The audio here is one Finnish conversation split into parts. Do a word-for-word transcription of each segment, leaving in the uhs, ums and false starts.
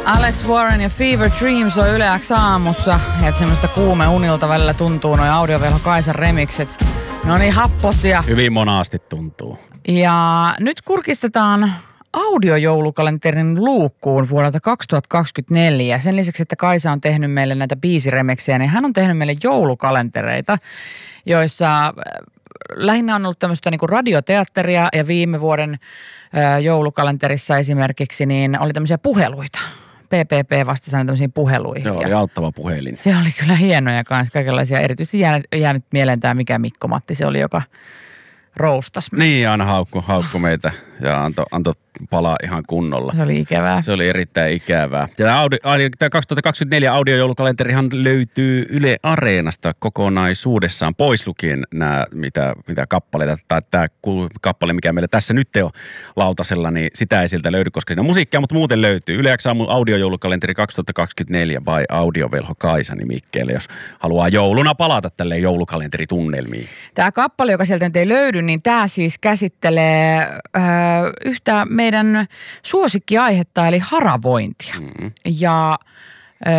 Alex Warren ja Fever Dreams on Yle X aamussa. Ja semmoista kuume unilta välillä tuntuu noi Audiovelho Kaisan remikset. Ne on niin happosia. Hyvin monasti tuntuu. Ja nyt kurkistetaan audiojoulukalenterin luukkuun vuodelta kaksituhattakaksikymmentäneljä. Sen lisäksi, että Kaisa on tehnyt meille näitä biisiremeksejä, niin hän on tehnyt meille joulukalentereita, joissa lähinnä on ollut tämmöistä niin kuin radioteatteria ja viime vuoden joulukalenterissa esimerkiksi niin oli tämmöisiä puheluita. P P P vastasi aina tämmöisiin puheluihin. Joo, oli auttava puhelin. Se oli kyllä hienoja kanssa, kaikenlaisia. Erityisesti jäänyt, jäänyt mieleen tämä mikä Mikko Matti, se oli joka roustas. Niin, aina haukku, haukku meitä ja antoi anto palaa ihan kunnolla. Se oli ikävää. Se oli erittäin ikävää. Ja audio, tämä kaksituhattakaksikymmentäneljä audiojoulukalenterihan löytyy Yle Areenasta kokonaisuudessaan, pois lukien nämä mitä, mitä kappaleita, tai tämä kappale, mikä meillä tässä nyt on lautasella, niin sitä ei siltä löydy, koska siinä on musiikkia, mutta muuten löytyy. Yle X aamun audiojoulukalenteri kaksituhattakaksikymmentäneljä by Audiovelho Kaisa nimikkeelle, jos haluaa jouluna palata tälle joulukalenteritunnelmiin. Tämä kappale, joka sieltä nyt ei löydy, niin tämä siis käsittelee äh, yhtä meidän suosikkiaihetta, eli haravointia. Mm. Ja äh,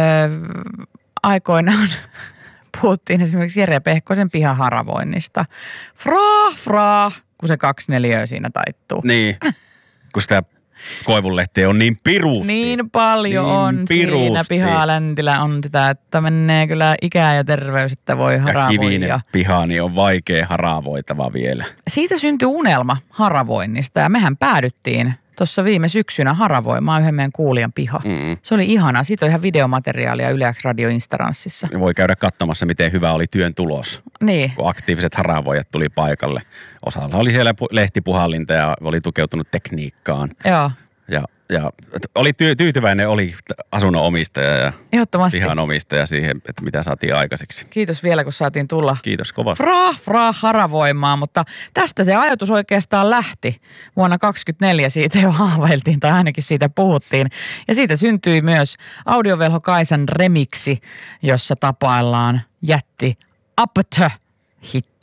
aikoinaan puhuttiin esimerkiksi Jere Pehkosen pihaharavoinnista. Fra, fra, kun se kaksi neliöä siinä taittuu. Niin, kun sitä koivunlehtiä on niin pirusti. Niin paljon niin on pirusti. Siinä pihaläntillä on sitä, että menee kyllä ikää ja terveys, että voi haravoida. Ja kivinen piha, niin on vaikea haravoitava vielä. Siitä syntyi unelma haravoinnista ja mehän päädyttiin tuossa viime syksynä haravoimaan yhden meidän kuulijan piha. Mm. Se oli ihanaa. Siitä on ihan videomateriaalia Yle X Radio Instaranssissa. Voi käydä katsomassa, miten hyvä oli työn tulos. Niin. Kun aktiiviset haravoijat tuli paikalle. Osalla oli siellä lehtipuhallinta ja oli tukeutunut tekniikkaan. Joo. Ja, ja oli ty- tyytyväinen, oli asunnon omistaja ja pihan omistaja siihen, että mitä saatiin aikaiseksi. Kiitos vielä, kun saatiin tulla. Kiitos kovasti. Fra, fra, haravoimaan, mutta tästä se ajatus oikeastaan lähti. Vuonna kaksituhattakaksikymmentäneljä siitä jo haaveiltiin tai ainakin siitä puhuttiin. Ja siitä syntyi myös Audiovelho Kaisan remiksi, jossa tapaillaan jätti Aptö-hitti.